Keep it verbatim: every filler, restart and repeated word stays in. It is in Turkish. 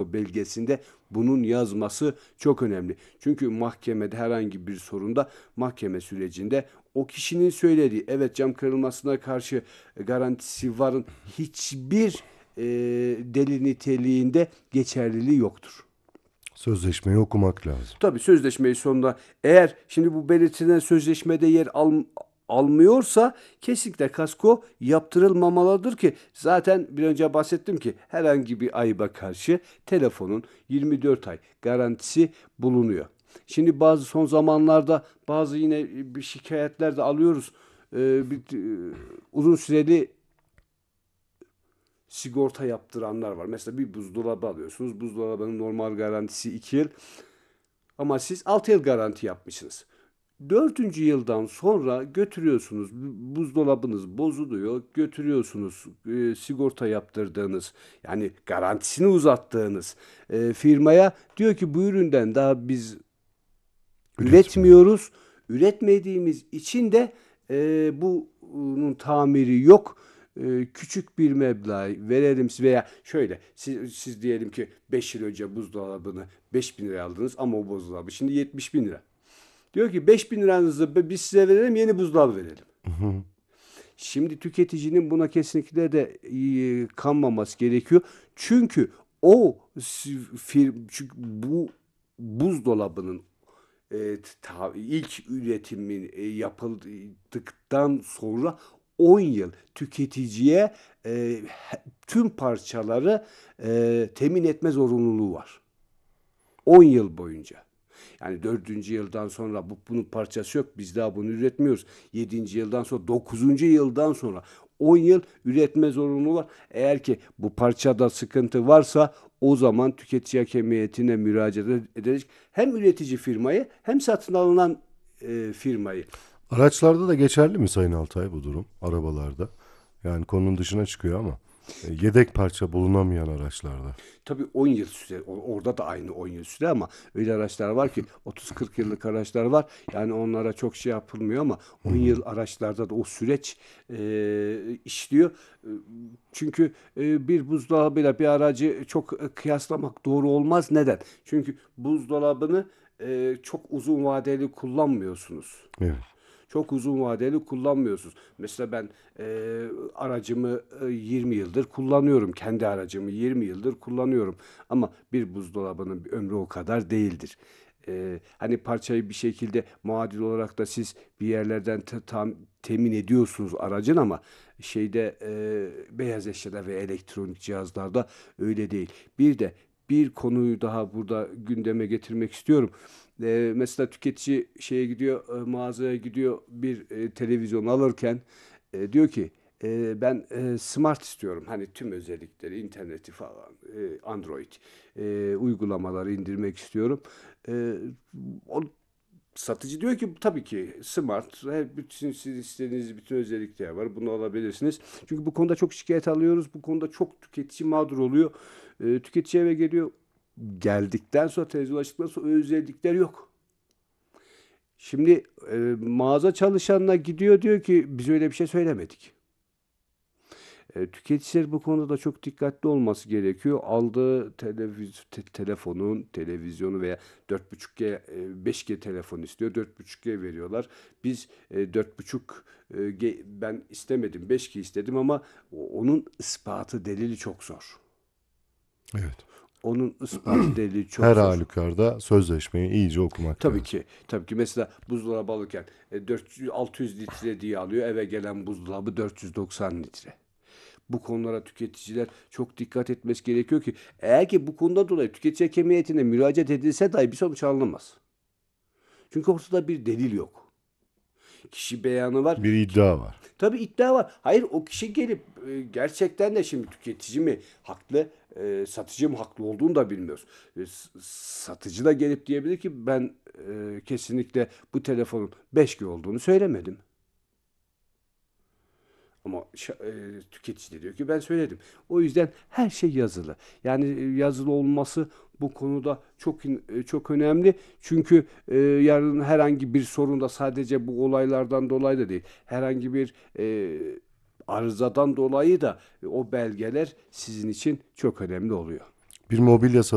kasko belgesinde bunun yazması çok önemli. Çünkü mahkemede herhangi bir sorunda mahkeme sürecinde o kişinin söylediği evet cam kırılmasına karşı garantisi varın hiçbir e, delil niteliğinde geçerliliği yoktur. Sözleşmeyi okumak lazım. Tabii sözleşmeyi sonunda eğer şimdi bu belirtilen sözleşmede yer al, almıyorsa kesinlikle kasko yaptırılmamalıdır ki zaten bir önce bahsettim ki herhangi bir ayıba karşı telefonun yirmi dört ay garantisi bulunuyor. Şimdi bazı son zamanlarda bazı yine bir şikayetler de alıyoruz. Ee, bir, e, uzun süreli sigorta yaptıranlar var. Mesela bir buzdolabı alıyorsunuz. Buzdolabının normal garantisi iki yıl. Ama siz altı yıl garanti yapmışsınız. Dördüncü yıldan sonra götürüyorsunuz buzdolabınız bozuluyor götürüyorsunuz e, sigorta yaptırdığınız yani garantisini uzattığınız e, firmaya diyor ki bu üründen daha biz Üretmiyoruz. üretmiyoruz. Üretmediğimiz için de e, bunun tamiri yok. E, küçük bir meblağ verelim veya şöyle siz, siz diyelim ki beş yıl önce buzdolabını beş bin liraya aldınız ama o buzdolabı şimdi yetmiş bin lira. Diyor ki beş bin liranızı biz size verelim yeni buzdolabı verelim. Şimdi tüketicinin buna kesinlikle de e, kanmaması gerekiyor. Çünkü o firm, çünkü bu buzdolabının e, ta, ilk üretimin e, yapıldıktan sonra on yıl tüketiciye e, tüm parçaları e, temin etme zorunluluğu var. on yıl boyunca. Yani dördüncü yıldan sonra bu, bunun parçası yok. Biz daha bunu üretmiyoruz. Yedinci yıldan sonra, dokuzuncu yıldan sonra on yıl üretme zorunluluğu var. Eğer ki bu parçada sıkıntı varsa o zaman tüketici hakemiyetine müracaat edecek. Hem üretici firmayı hem satın alınan e, firmayı. Araçlarda da geçerli mi Sayın Altay bu durum? Arabalarda. Yani konunun dışına çıkıyor ama e, yedek parça bulunamayan araçlarda. Tabii on yıl süre, orada da aynı on yıl süre ama öyle araçlar var ki otuz kırk yıllık araçlar var. Yani onlara çok şey yapılmıyor ama on yıl araçlarda da o süreç e, işliyor. E, Çünkü e, bir buzdolabıyla bir aracı çok e, kıyaslamak doğru olmaz. Neden? Çünkü buzdolabını e, çok uzun vadeli kullanmıyorsunuz. Evet. Çok uzun vadeli kullanmıyorsunuz. Mesela ben e, aracımı e, yirmi yıldır kullanıyorum. Kendi aracımı yirmi yıldır kullanıyorum. Ama bir buzdolabının bir ömrü o kadar değildir. E, hani parçayı bir şekilde muadil olarak da siz bir yerlerden te- tam temin ediyorsunuz aracın ama şeyde e, beyaz eşyada ve elektronik cihazlarda öyle değil. Bir de bir konuyu daha burada gündeme getirmek istiyorum. E, mesela tüketici şeye gidiyor, e, mağazaya gidiyor bir e, televizyon alırken e, diyor ki e, ben e, smart istiyorum. Hani tüm özellikleri, interneti falan, e, Android e, uygulamaları indirmek istiyorum. E, o satıcı diyor ki tabii ki smart, he, bütün siz istediğiniz bütün özellikler var. Bunu alabilirsiniz. Çünkü bu konuda çok şikayet alıyoruz. Bu konuda çok tüketici mağdur oluyor. E, tüketici eve geliyor. Geldikten sonra televizyon açtıktan sonra o özellikler yok. Şimdi e, mağaza çalışanına gidiyor diyor ki biz öyle bir şey söylemedik. E, tüketiciler bu konuda çok dikkatli olması gerekiyor. Aldığı televiz te- telefonun, televizyonu veya dört buçuk G, e, beş G telefon istiyor. dört buçuk G veriyorlar. Biz e, dört buçuk G ben istemedim, beş G istedim ama o- onun ispatı delili çok zor. Evet. Onun ispatı delili çok Her zor. halükarda sözleşmeyi iyice okumak Tabii lazım. ki. Tabii ki mesela buzdolabı alırken e, dört yüz altı yüz litre diye alıyor. Eve gelen buzdolabı dört yüz doksan litre. Bu konulara tüketiciler çok dikkat etmesi gerekiyor ki eğer ki bu konuda dolayı tüketici hakemiyetine müracaat edilse dahi bir sonuç alınamaz. Çünkü ortada bir delil yok. Kişi beyanı var. Bir iddia var. Tabii iddia var. Hayır o kişi gelip e, gerçekten de şimdi tüketici mi haklı, e, satıcı mı haklı olduğunu da bilmiyoruz. E, satıcı da gelip diyebilir ki ben e, kesinlikle bu telefonun beş G olduğunu söylemedim. Ama e, tüketici de diyor ki ben söyledim. O yüzden her şey yazılı. Yani e, yazılı olması bu konuda çok e, çok önemli. Çünkü e, yarın herhangi bir sorunda sadece bu olaylardan dolayı da değil. Herhangi bir e, arızadan dolayı da e, o belgeler sizin için çok önemli oluyor. Bir mobilya